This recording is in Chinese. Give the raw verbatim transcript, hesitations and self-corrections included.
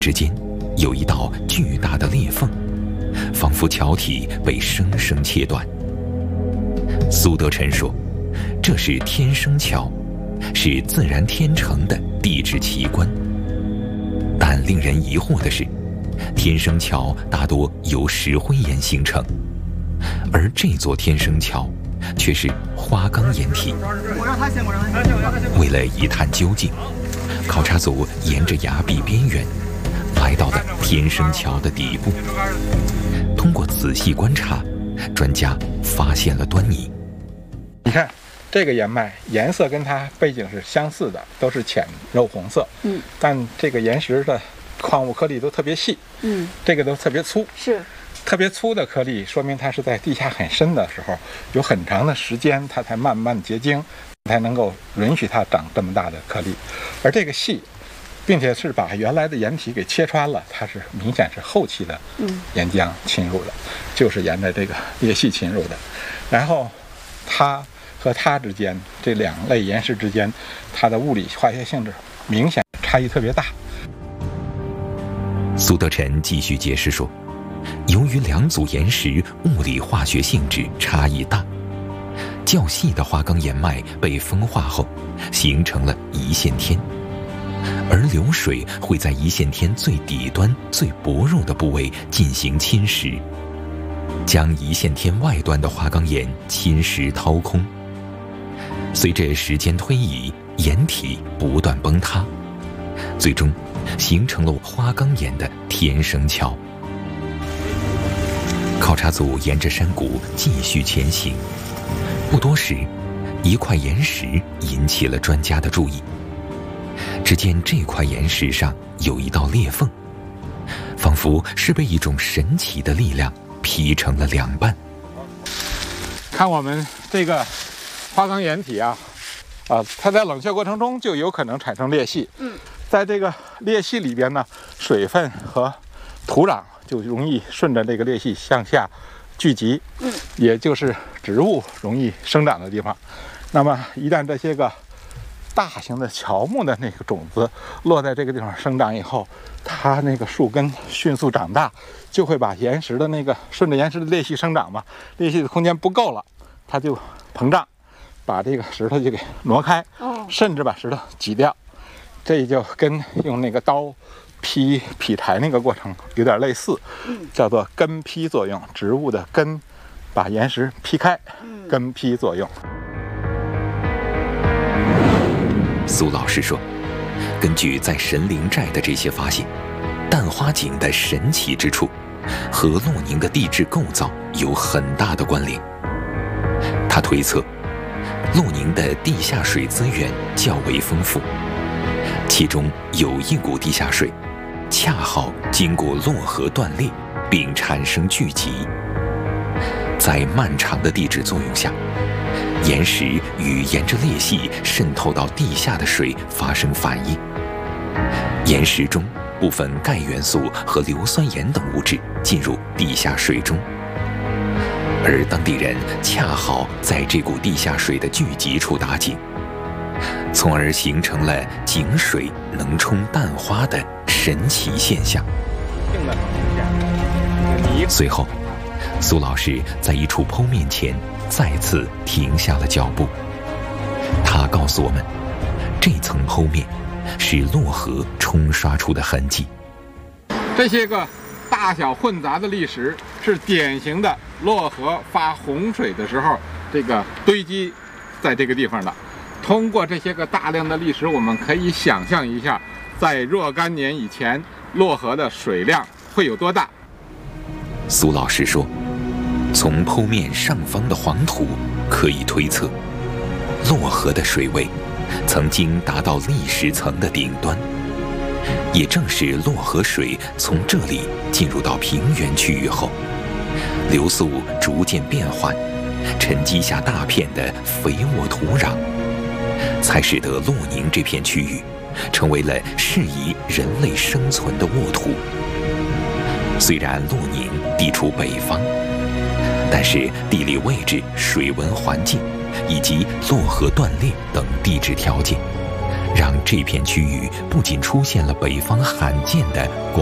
之间有一道巨大的裂缝，仿佛桥体被生生切断。苏德臣说，这是天生桥，是自然天成的地质奇观。但令人疑惑的是，天生桥大多由石灰岩形成，而这座天生桥却是花岗岩体。为了一探究竟，考察组沿着崖壁边缘来到了天生桥的底部。通过仔细观察，专家发现了端倪。 你看这个岩脉颜色跟它背景是相似的，都是浅肉红色。嗯，但这个岩石的矿物颗粒都特别细。嗯，这个都特别粗。是。特别粗的颗粒，说明它是在地下很深的时候，有很长的时间，它才慢慢结晶，才能够允许它长这么大的颗粒。而这个细，并且是把原来的岩体给切穿了，它是明显是后期的岩浆侵入的，嗯、就是沿着这个裂隙侵入的。然后它和它之间这两类岩石之间，它的物理化学性质明显差异特别大。 苏德臣继续解释说，由于两组岩石物理化学性质差异大，较细的花岗岩脉被风化后形成了一线天，而流水会在一线天最底端最薄弱的部位进行侵蚀，将一线天外端的花岗岩侵蚀掏空。随着时间推移，岩体不断崩塌，最终形成了花岗岩的天生桥。考察组沿着山谷继续前行，不多时，一块岩石引起了专家的注意。只见这块岩石上有一道裂缝，仿佛是被一种神奇的力量劈成了两半。 看我们这个花岗岩体啊，啊，它在冷却过程中就有可能产生裂隙。嗯，在这个裂隙里边呢，水分和土壤就容易顺着这个裂隙向下聚集，嗯，也就是植物容易生长的地方。那么一旦这些个大型的乔木的那个种子落在这个地方生长以后，它那个树根迅速长大，就会把岩石的那个顺着岩石的裂隙生长嘛，裂隙的空间不够了，它就膨胀，把这个石头就给挪开，甚至把石头挤掉。这就跟用那个刀劈劈柴那个过程有点类似，叫做根劈作用，植物的根把岩石劈开，根劈作用。 苏老师说，根据在神灵寨的这些发现，蛋花井的神奇之处和洛宁的地质构造有很大的关联。他推测，洛宁的地下水资源较为丰富，其中有一股地下水恰好经过洛河断裂并产生聚集，在漫长的地质作用下，岩石与沿着裂隙渗透到地下的水发生反应，岩石中部分钙元素和硫酸盐等物质进入地下水中，而当地人恰好在这股地下水的聚集处打井，从而形成了井水能冲蛋花的神奇现象。随后，苏老师在一处剖面前再次停下了脚步。他告诉我们，这层剖面是洛河冲刷出的痕迹。 这些个大小混杂的砾石是典型的洛河发洪水的时候这个堆积在这个地方的。通过这些个大量的砾石，我们可以想象一下，在若干年以前，洛河的水量会有多大。 苏老师说，从剖面上方的黄土可以推测，洛河的水位曾经达到砾石层的顶端。也正是洛河水从这里进入到平原区域后，流速逐渐变缓，沉积下大片的肥沃土壤，才使得洛宁这片区域成为了适宜人类生存的沃土。虽然洛宁地处北方，但是地理位置、水文环境以及洛河断裂等地质条件， 让这片区域不仅出现了北方罕见的